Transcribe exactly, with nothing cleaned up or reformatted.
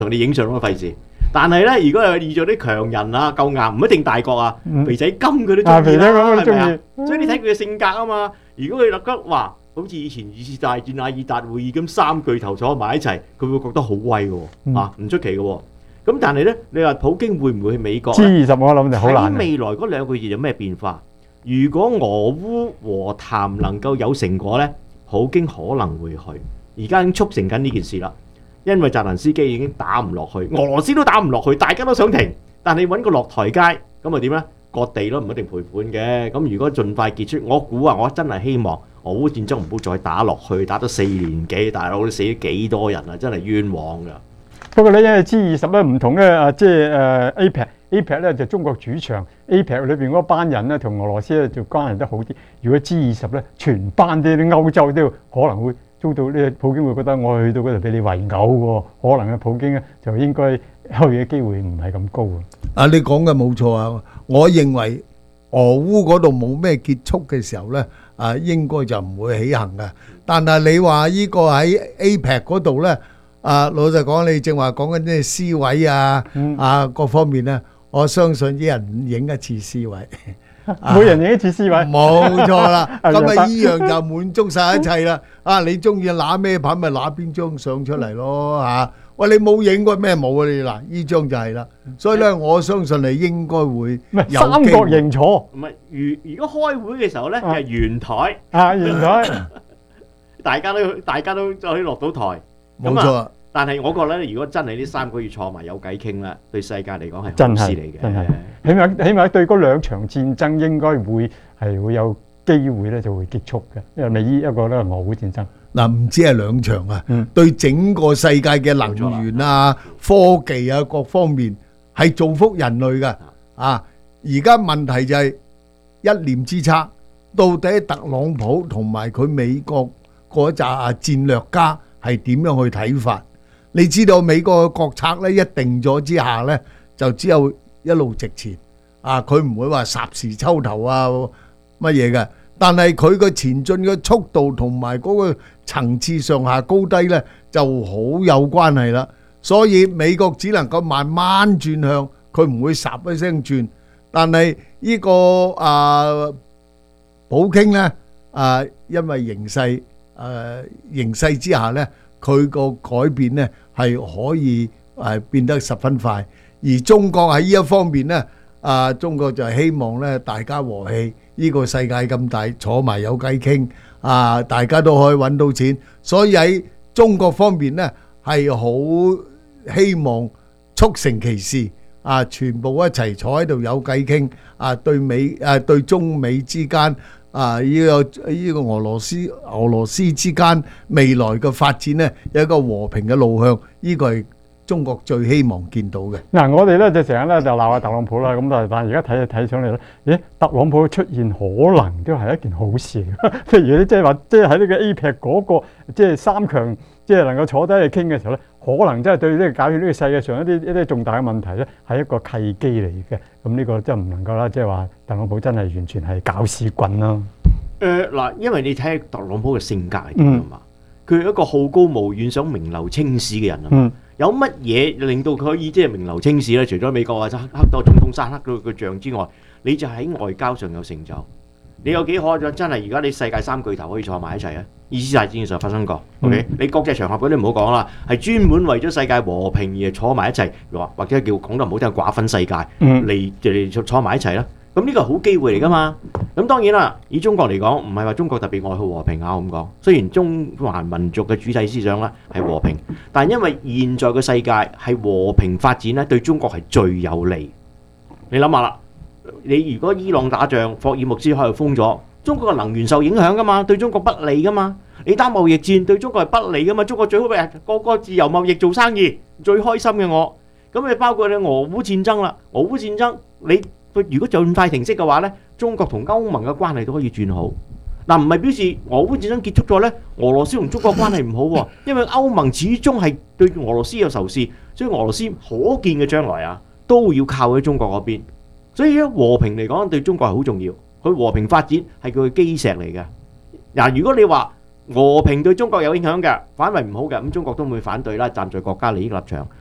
同你影相都費事。但係咧，如果係遇咗啲強人啊，夠硬，唔一定大國啊，肥仔金佢都中意啦，係咪啊？所以你睇佢嘅性格啊嘛。如果佢覺得話，好似以前二次大戰阿爾達會議咁三巨頭坐埋一齊，佢會覺得好威嘅，啊唔出奇嘅。咁但係咧，你話普京會唔會去美國 ？G 二十我諗就好難。 喺未來嗰兩個月有咩變化？如果俄烏和談能夠有成果咧，普京可能會去。而家已經促成緊呢件事啦。因為澤連斯基已經打唔落去，俄羅斯都打唔落去，大家都想停，但係揾個落台階，咁啊點呢？割地咯，唔一定賠款嘅。咁如果盡快結束，我估啊，我真係希望俄烏戰爭唔好再打落去，打咗四年幾，大佬都死咗幾多人啊，真係冤枉㗎。 不過咧，因為 G 二十咧唔同咧，啊即係誒 APEC，APEC 咧就中國主場 ，APEC 裏邊嗰班人咧同俄羅斯咧就關係得好啲。如果 G 二十咧，全班啲啲歐洲都可能會。遭到呢，普京會覺得我去到嗰度俾你圍毆喎，可能嘅普京咧就應該去嘅機會唔係咁高啊！ 啊，你講嘅冇錯啊！我認為俄烏嗰度冇咩結束嘅時候咧，啊應該就唔會起行嘅。但係你話呢個喺 APEC 嗰度咧，啊老實講，你正話講緊啲思維啊， 嗯、 啊各方面咧，我相信啲人影一次思維。 每人影一次思維， 冇錯啦。咁啊，依樣就滿足晒一切啦。啊，你中意揦咩牌咪揦邊張相出嚟咯嚇。喂，你冇影過咩冇啊？你嗱，依張就係啦。所以咧，我相信你應該會有三角形坐。 唔係，如如果開會嘅時候咧，係圓台。 啊，圓台， 大家都大家都可以落到台。 冇錯。 但係我覺得咧，如果真係呢三個月坐埋有偈傾啦，對世界嚟講係真係好事嚟嘅。 真係，起碼起碼對嗰兩場戰爭應該會係會有機會咧就會結束嘅，因為未依一個咧俄烏戰爭。 嗱，唔止係兩場啊， 嗯、 對整個世界嘅能源啊、科技啊各方面係造福人類嘅。啊，而家問題就係一念之差，到底特朗普同埋佢美國嗰紮戰略家係點樣去睇法？你知道美國嘅國策咧一定咗之下咧，就只有一路直前啊！佢唔會話霎時抽頭啊乜嘢嘅。但係佢個前進嘅速度同埋嗰個層次上下高低咧，就好有關係啦。所以美國只能夠慢慢轉向，佢唔會霎一聲轉。但係呢個啊普京咧啊，因為形勢誒形勢之下咧。佢個改變呢係可以誒變得十分快，而中國喺呢一方面呢，啊中國就係希望呢大家和氣，呢個世界咁大，坐埋有偈傾，啊大家都可以揾到錢，所以喺中國方面呢係好希望促成其事，啊全部一齊坐喺度有偈傾，啊對美誒對中美之間。啊！呢個呢個俄羅斯俄羅斯之間未來嘅發展呢，有一個和平嘅路向，呢個係中國最希望見到嘅。 嗱，我哋咧就成日咧就鬧下特朗普啦，咁但係但係而家睇睇上嚟咧，咦？特朗普嘅出現可能都係一件好事。譬如咧，即係話，即係喺呢個 APEC 嗰個即係三強，即係能夠坐低去傾嘅時候咧，可能真係對呢個解決呢個世界上一啲一啲重大嘅問題咧，係一個契機嚟嘅。咁呢個真係唔能夠啦，即係話特朗普真係完全係搞屎棍啦。 誒嗱，因為你睇下特朗普嘅性格係點啊嘛，佢係一個好高騖遠、想名留青史嘅人啊嘛。有乜嘢令到佢可以即係名留青史咧？除咗美國或者黑多總統山刻到個像之外，你就喺外交上有成就。你有幾可真係而家你世界三巨頭可以坐埋一齊啊？二次大戰嘅時候發生過 ，OK？、嗯、你國際場合嗰啲唔好講啦，係專門為咗世界和平而坐埋一齊，或或者叫講得唔好聽，寡分世界嚟嚟坐埋一齊啦。咁呢個係好機會嚟噶嘛？咁當然啦，以中國嚟講，唔係話中國特別愛好和平啊咁講。雖然中華民族嘅主體思想咧係和平，但係因為現在嘅世界係和平發展咧，對中國係最有利。你諗下啦，你如果伊朗打仗，霍爾木茲海峽封咗，中國嘅能源受影響噶嘛，對中國不利噶嘛。你打貿易戰對中國係不利噶嘛，中國最好嘅個個自由貿易做生意，最開心嘅我。咁你包括你俄烏戰爭啦，俄烏戰爭你。如果盡快停息嘅話咧，中國同歐盟嘅關係都可以轉好。嗱，唔係表示俄烏戰爭結束咗咧，俄羅斯同中國關係唔好喎，因為歐盟始終係對俄羅斯有仇視，所以俄羅斯可見嘅將來啊，都要靠喺中國嗰邊。所以咧，和平嚟講對中國係好重要，佢和平發展係佢嘅基石嚟嘅。嗱，如果你話和平對中國有影響嘅，反為唔好嘅，咁中國都唔會反對啦，站在國家利益立場。